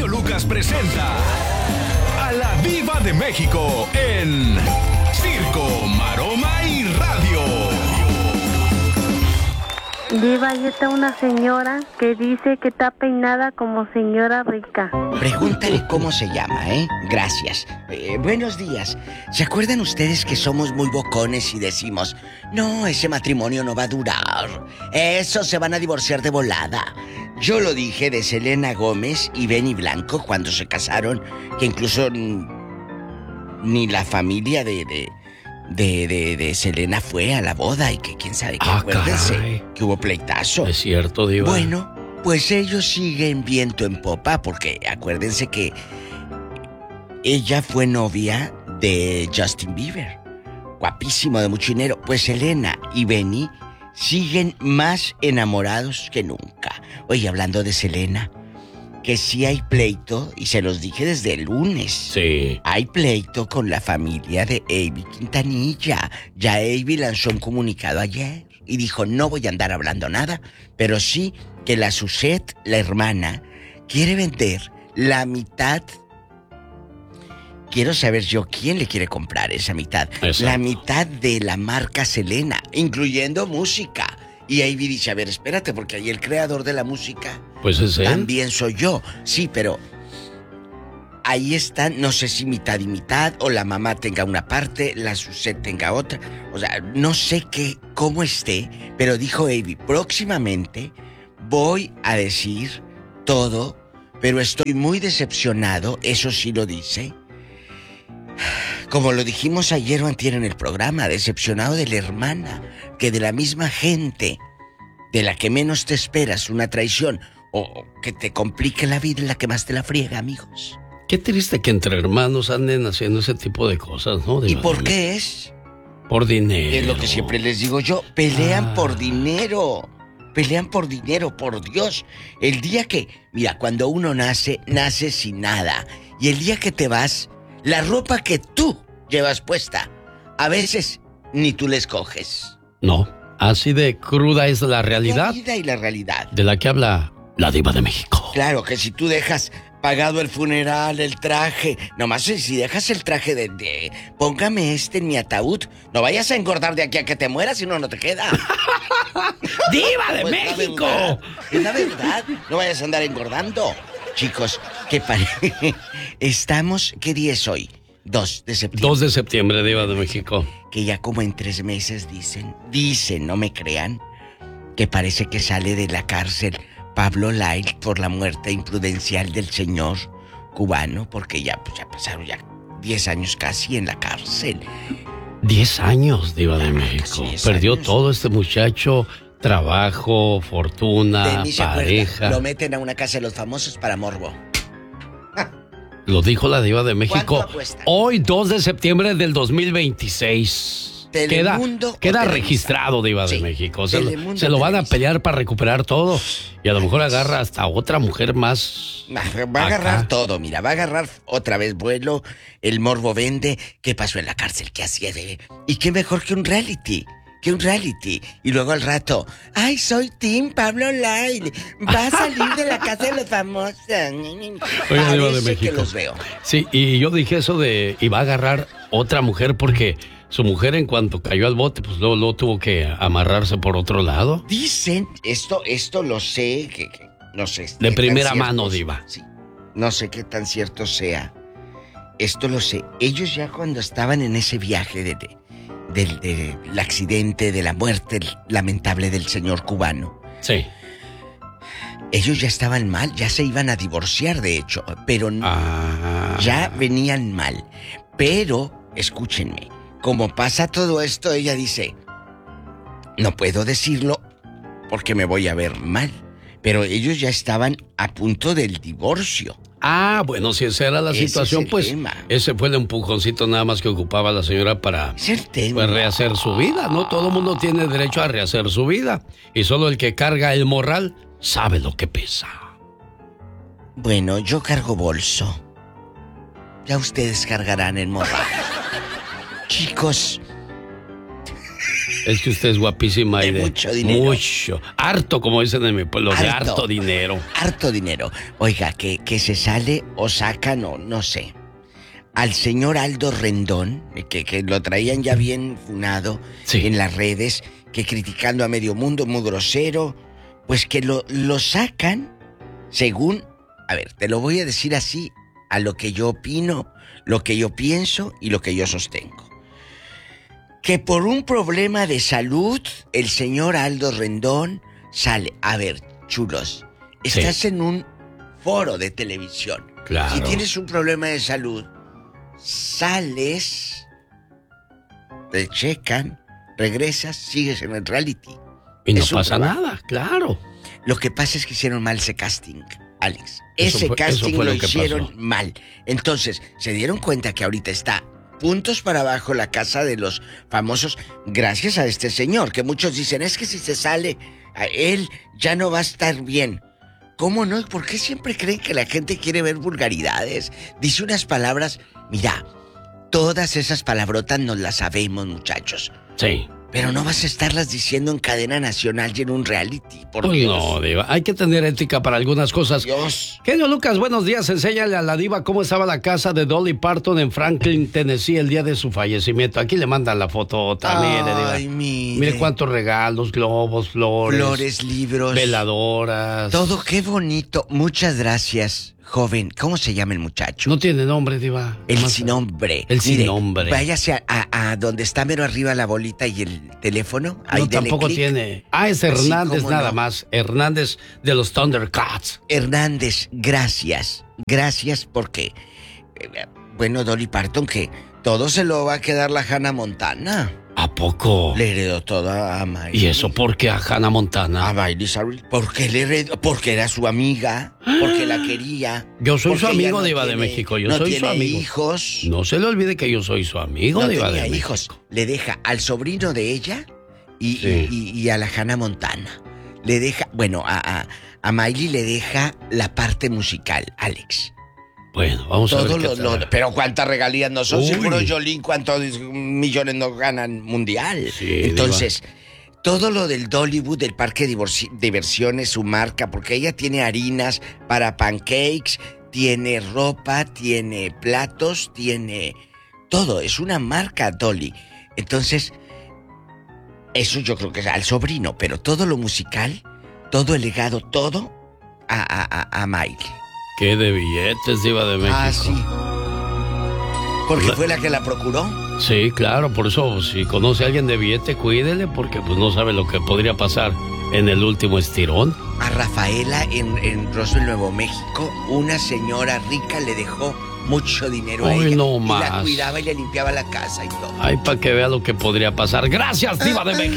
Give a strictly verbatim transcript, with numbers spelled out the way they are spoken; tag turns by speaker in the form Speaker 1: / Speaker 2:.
Speaker 1: genio Lucas presenta a la Diva de México en Circo, Maroma y Radio.
Speaker 2: Diva, ahí está una señora que dice que está peinada como señora rica.
Speaker 3: Pregúntale cómo se llama, ¿eh? Gracias. Eh, buenos días. ¿Se acuerdan ustedes que somos muy bocones y decimos, no, ese matrimonio no va a durar? Eso, se van a divorciar de volada. Yo lo dije de Selena Gómez y Benny Blanco cuando se casaron, que incluso n- ni la familia de... de De, de, de Selena fue a la boda y que quién sabe qué,
Speaker 4: Ah,
Speaker 3: acuérdense
Speaker 4: caray.
Speaker 3: que hubo pleitazo.
Speaker 4: Es cierto, Diva.
Speaker 3: Bueno, pues ellos siguen viento en popa porque acuérdense que ella fue novia de Justin Bieber, guapísimo, de mucho dinero. Pues Selena y Benny siguen más enamorados que nunca. Oye, hablando de Selena, que sí hay pleito, y se los dije desde el lunes.
Speaker 4: Sí.
Speaker 3: Hay pleito con la familia de Ivy Quintanilla. Ya Ivy lanzó un comunicado ayer y dijo, no voy a andar hablando nada, pero sí que la Suzette, la hermana, quiere vender la mitad. Quiero saber yo quién le quiere comprar esa mitad.
Speaker 4: Exacto.
Speaker 3: La mitad de la marca Selena, incluyendo música. Y Ivy dice, a ver, espérate, porque ahí el creador de la música...
Speaker 4: Pues es él.
Speaker 3: También soy yo. Sí, pero ahí están, no sé si mitad y mitad, o la mamá tenga una parte, la Suzette tenga otra. O sea, no sé qué, cómo esté, pero dijo Ivy, próximamente voy a decir todo, pero estoy muy decepcionado, eso sí lo dice. Como lo dijimos ayer o antier en el programa, decepcionado de la hermana, que de la misma gente, de la que menos te esperas una traición, o que te complique la vida, la que más te la friega, amigos.
Speaker 4: Qué triste que entre hermanos anden haciendo ese tipo de cosas, ¿no?
Speaker 3: ¿Y
Speaker 4: Diva?
Speaker 3: por qué es?
Speaker 4: Por dinero.
Speaker 3: Es lo que siempre les digo yo, pelean
Speaker 4: Ah.
Speaker 3: por dinero. Pelean por dinero, por Dios. El día que, mira, cuando uno nace, nace sin nada. Y el día que te vas, la ropa que tú llevas puesta, a veces ni tú la escoges.
Speaker 4: No, así de cruda es la
Speaker 3: La
Speaker 4: realidad
Speaker 3: vida y la realidad.
Speaker 4: de la que habla la Diva de México.
Speaker 3: Claro que si tú dejas pagado el funeral, el traje, nomás si dejas el traje de, de póngame este en mi ataúd, no vayas a engordar de aquí a que te mueras, si no, no te queda.
Speaker 4: ¡Diva de
Speaker 3: Pues la
Speaker 4: México!
Speaker 3: verdad, es la verdad, no vayas a andar engordando. Chicos, ¿qué pare... Estamos, ¿qué día es hoy? dos de septiembre.
Speaker 4: dos de septiembre, Diva de México.
Speaker 3: Que ya como en tres meses dicen, dicen, no me crean, que parece que sale de la cárcel Pablo Lyle por la muerte imprudencial del señor cubano, porque ya, pues, ya pasaron ya diez años casi en la cárcel.
Speaker 4: Diez años, Diva de México.
Speaker 3: diez
Speaker 4: Perdió
Speaker 3: años.
Speaker 4: todo este muchacho, trabajo,
Speaker 3: De
Speaker 4: fortuna,
Speaker 3: mí se acuerda.
Speaker 4: pareja.
Speaker 3: Lo meten a una casa de los famosos para morbo.
Speaker 4: Lo dijo la Diva de México.
Speaker 3: ¿Cuánto apuesta?
Speaker 4: Hoy, dos de septiembre del dos mil veintiséis. Queda,
Speaker 3: Telemundo o
Speaker 4: queda
Speaker 3: Televisa.
Speaker 4: registrado, Diva
Speaker 3: Sí,
Speaker 4: de México. Se, lo,
Speaker 3: Telemundo
Speaker 4: se lo
Speaker 3: o
Speaker 4: van a
Speaker 3: Televisa.
Speaker 4: pelear para recuperar todo. Y a lo mejor agarra hasta otra mujer más.
Speaker 3: Va a agarrar
Speaker 4: acá.
Speaker 3: todo, mira, va a agarrar otra vez vuelo, el morbo vende, ¿qué pasó en la cárcel? ¿Qué hacía de...? Y qué mejor que un reality, que un reality. Y luego al rato, ay, soy Tim Pablo Lyle, va a salir de la casa de los famosos.
Speaker 4: Oiga, Diva de
Speaker 3: Parece que
Speaker 4: México.
Speaker 3: los veo.
Speaker 4: Sí, y yo dije eso de. Y va a agarrar otra mujer porque su mujer, en cuanto cayó al bote, pues luego, luego tuvo que amarrarse por otro lado.
Speaker 3: Dicen, esto, esto lo sé, que, que no sé.
Speaker 4: De
Speaker 3: qué
Speaker 4: primera
Speaker 3: tan
Speaker 4: mano,
Speaker 3: cierto-
Speaker 4: Diva.
Speaker 3: Sí, no sé qué tan cierto sea. Esto lo sé. Ellos ya cuando estaban en ese viaje de, de- del de, del accidente, de la muerte lamentable del señor cubano,
Speaker 4: Sí.
Speaker 3: ellos ya estaban mal, ya se iban a divorciar, de hecho, pero n-
Speaker 4: Ah.
Speaker 3: ya venían mal. Pero, escúchenme, como pasa todo esto, ella dice, no puedo decirlo porque me voy a ver mal. Pero ellos ya estaban a punto del divorcio.
Speaker 4: Ah, bueno, si esa era la
Speaker 3: Ese
Speaker 4: situación,
Speaker 3: es el
Speaker 4: pues
Speaker 3: tema.
Speaker 4: ese fue el empujoncito nada más que ocupaba la señora para
Speaker 3: Es el tema.
Speaker 4: pues, rehacer su vida, ¿no? Todo el mundo tiene derecho a rehacer su vida. Y solo el que carga el morral sabe lo que pesa.
Speaker 3: Bueno, yo cargo bolso. Ya ustedes cargarán el morral. Chicos,
Speaker 4: Es que usted es guapísima
Speaker 3: de
Speaker 4: y de
Speaker 3: mucho dinero.
Speaker 4: Mucho. Harto, como dicen en mi pueblo,
Speaker 3: harto,
Speaker 4: de harto dinero.
Speaker 3: Harto dinero. Oiga, que, que se sale o saca, no, no sé. Al señor Aldo Rendón, que, que lo traían ya bien funado sí. en las redes, que criticando a medio mundo, muy grosero, pues que lo, lo sacan según, a ver, te lo voy a decir así, a lo que yo opino, lo que yo pienso y lo que yo sostengo. Que por un problema de salud, el señor Aldo Rendón sale. A ver, chulos, estás sí. en un foro de televisión.
Speaker 4: Claro.
Speaker 3: Si tienes un problema de salud, sales, te checan, regresas, sigues en el reality.
Speaker 4: Y no pasa nada, claro.
Speaker 3: Lo que pasa es que hicieron mal ese casting, Alex. Ese
Speaker 4: eso fue,
Speaker 3: casting
Speaker 4: eso fue
Speaker 3: lo,
Speaker 4: lo que
Speaker 3: hicieron
Speaker 4: pasó.
Speaker 3: mal. Entonces, se dieron cuenta que ahorita está puntos para abajo la casa de los famosos gracias a este señor, que muchos dicen, es que si se sale a él ya no va a estar bien. ¿Cómo no? ¿Por qué siempre creen que la gente quiere ver vulgaridades? Dice unas palabras, mira, todas esas palabrotas nos las sabemos, muchachos.
Speaker 4: Sí.
Speaker 3: Pero no vas a estarlas diciendo en cadena nacional y en un reality, por
Speaker 4: Uy,
Speaker 3: Dios.
Speaker 4: no, Diva, hay que tener ética para algunas cosas.
Speaker 3: Dios.
Speaker 4: Genio Lucas, buenos días. Enséñale a la Diva cómo estaba la casa de Dolly Parton en Franklin, Tennessee, el día de su fallecimiento. Aquí le mandan la foto también, Diva.
Speaker 3: Ay, mire.
Speaker 4: Mire cuántos regalos, globos, flores.
Speaker 3: Flores, libros.
Speaker 4: Veladoras.
Speaker 3: Todo, qué bonito. Muchas gracias, joven. ¿Cómo se llama el muchacho?
Speaker 4: No tiene nombre, Diva.
Speaker 3: El
Speaker 4: Más
Speaker 3: sin nombre.
Speaker 4: El sin
Speaker 3: Mire,
Speaker 4: nombre.
Speaker 3: Váyase a, a, a donde está mero arriba la bolita y el teléfono. Ahí
Speaker 4: no, tampoco
Speaker 3: click.
Speaker 4: tiene. Ah, es Hernández nada
Speaker 3: no.
Speaker 4: más. Hernández de los Thundercats.
Speaker 3: Hernández, gracias. Gracias porque, eh, bueno, Dolly Parton, que todo se lo va a quedar la Hannah Montana.
Speaker 4: ¿A poco?
Speaker 3: Le heredó toda a Miley.
Speaker 4: ¿Y eso por qué a Hannah Montana?
Speaker 3: A Miley Cyrus. Porque le heredó, porque era su amiga, porque la quería.
Speaker 4: Yo soy su amigo,
Speaker 3: no
Speaker 4: Diva
Speaker 3: tiene,
Speaker 4: de México. Yo
Speaker 3: no
Speaker 4: soy
Speaker 3: tiene
Speaker 4: su amigo.
Speaker 3: hijos.
Speaker 4: No se le olvide que yo soy su amigo,
Speaker 3: no
Speaker 4: Diva
Speaker 3: tenía
Speaker 4: de
Speaker 3: hijos.
Speaker 4: México.
Speaker 3: Le deja al sobrino de ella y,
Speaker 4: Sí.
Speaker 3: y, y, y a la Hannah Montana. Le deja, bueno, a, a, a Miley le deja la parte musical, Alex.
Speaker 4: Bueno, vamos
Speaker 3: Todo
Speaker 4: a ver
Speaker 3: lo,
Speaker 4: qué
Speaker 3: lo,
Speaker 4: tal.
Speaker 3: pero cuántas regalías no son.
Speaker 4: Uy.
Speaker 3: Seguro Jolín cuántos millones no ganan mundial.
Speaker 4: Sí,
Speaker 3: entonces, Diva. Todo lo del Dollywood, del parque de diversiones, su marca, porque ella tiene harinas para pancakes, tiene ropa, tiene platos, tiene todo. Es una marca Dolly. Entonces, eso yo creo que es al sobrino, pero todo lo musical, todo el legado, todo a, a, a, a Miley.
Speaker 4: ¿Qué de billetes, Diva de México?
Speaker 3: Ah, sí. Porque fue la que la procuró.
Speaker 4: Sí, claro, por eso si conoce a alguien de billete, cuídele, porque pues no sabe lo que podría pasar en el último estirón.
Speaker 3: A Rafaela en, en Roswell, Nuevo México, una señora rica le dejó mucho dinero
Speaker 4: Ay,
Speaker 3: a ella.
Speaker 4: no
Speaker 3: y
Speaker 4: más.
Speaker 3: la cuidaba y le limpiaba la casa y todo.
Speaker 4: Ay, para que vea lo que podría pasar. Gracias, Diva de México.